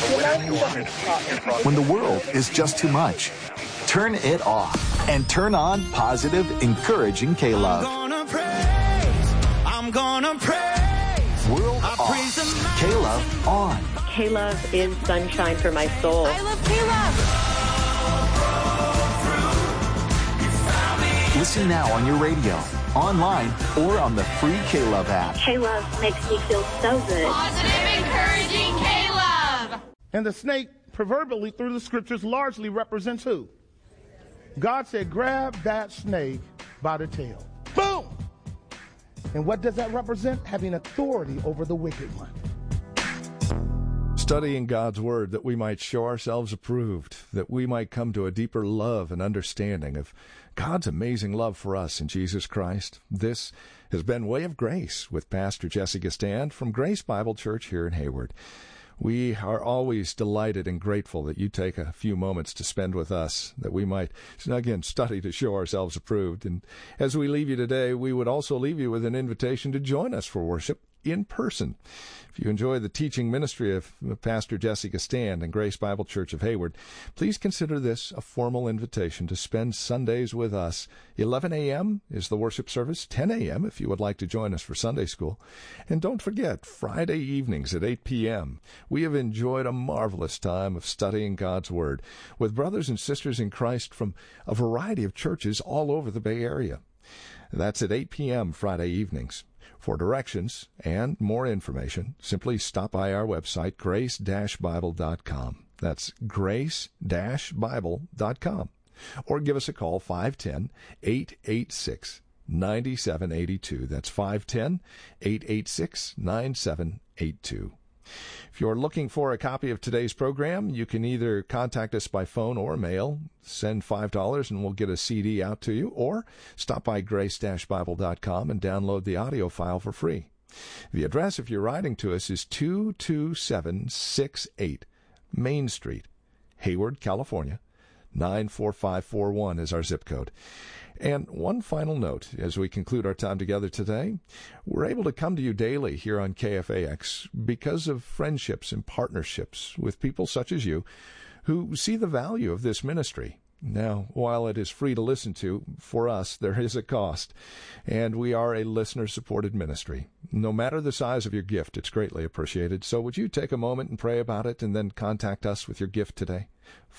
When the world is just too much, turn it off and turn on positive, encouraging K-Love. I'm gonna praise. World off. K-Love on. K-Love is sunshine for my soul. I love K-Love. Listen now on your radio, online, or on the free K-Love app. K-Love makes me feel so good. Positive, encouraging K-Love. And the snake, proverbially through the scriptures, largely represents who? God said, grab that snake by the tail. Boom! And what does that represent? Having authority over the wicked one. Studying God's Word that we might show ourselves approved, that we might come to a deeper love and understanding of God's amazing love for us in Jesus Christ. This has been Way of Grace with Pastor Jesse Gistand from Grace Bible Church here in Hayward. We are always delighted and grateful that you take a few moments to spend with us, that we might, again, study to show ourselves approved. And as we leave you today, we would also leave you with an invitation to join us for worship in person. If you enjoy the teaching ministry of Pastor Jesse Gistand and Grace Bible Church of Hayward, please consider this a formal invitation to spend Sundays with us. 11 a.m. is the worship service, 10 a.m. if you would like to join us for Sunday school. And don't forget, Friday evenings at 8 p.m., we have enjoyed a marvelous time of studying God's Word with brothers and sisters in Christ from a variety of churches all over the Bay Area. That's at 8 p.m. Friday evenings. For directions and more information, simply stop by our website, grace-bible.com. That's grace-bible.com. Or give us a call, 510-886-9782. That's 510-886-9782. If you're looking for a copy of today's program, you can either contact us by phone or mail, send $5 and we'll get a CD out to you, or stop by grace-bible.com and download the audio file for free. The address, if you're writing to us, is 22768 Main Street, Hayward, California. 94541 is our zip code. And one final note as we conclude our time together today. We're able to come to you daily here on KFAX because of friendships and partnerships with people such as you who see the value of this ministry. Now, while it is free to listen to, for us, there is a cost, and we are a listener-supported ministry. No matter the size of your gift, it's greatly appreciated. So would you take a moment and pray about it and then contact us with your gift today?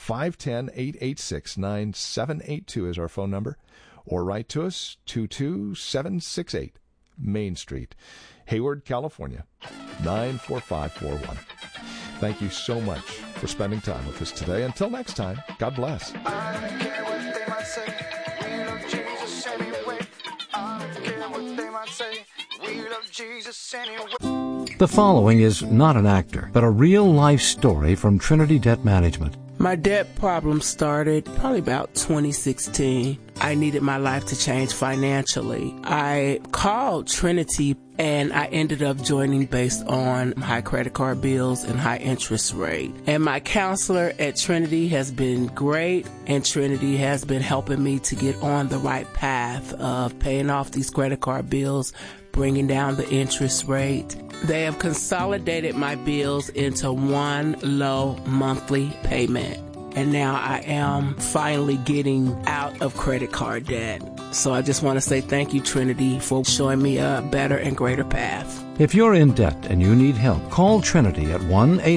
510-886-9782 is our phone number, or write to us, 22768 Main Street, Hayward, California, 94541. Thank you so much for spending time with us today. Until next time, God bless. I don't care what they might say. We love Jesus anyway. I don't care what they might say. We love Jesus anyway. The following is not an actor, but a real-life story from Trinity Debt Management. My debt problem started probably about 2016. I needed my life to change financially. I called Trinity and I ended up joining based on high credit card bills and high interest rate. And my counselor at Trinity has been great, and Trinity has been helping me to get on the right path of paying off these credit card bills, bringing down the interest rate. They have consolidated my bills into one low monthly payment. And now I am finally getting out of credit card debt. So I just want to say thank you, Trinity, for showing me a better and greater path. If you're in debt and you need help, call Trinity at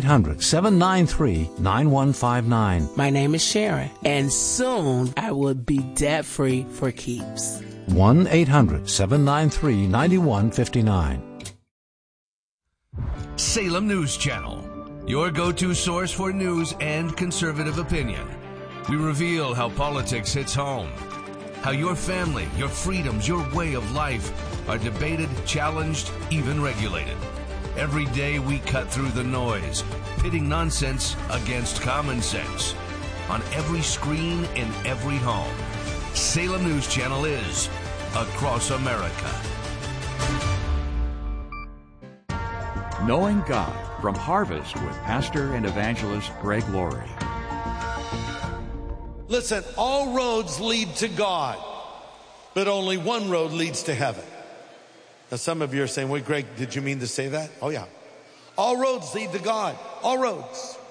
1-800-793-9159. My name is Sharon, and soon I will be debt-free for keeps. 1-800-793-9159. Salem News Channel, your go-to source for news and conservative opinion. We reveal how politics hits home, how your family, your freedoms, your way of life are debated, challenged, even regulated. Every day we cut through the noise, pitting nonsense against common sense. On every screen, in every home, Salem News Channel is across America. Knowing God from Harvest with Pastor and Evangelist Greg Laurie. Listen, all roads lead to God, but only one road leads to heaven. Now some of you are saying, wait, Greg, did you mean to say that? Oh yeah. All roads lead to God. All roads.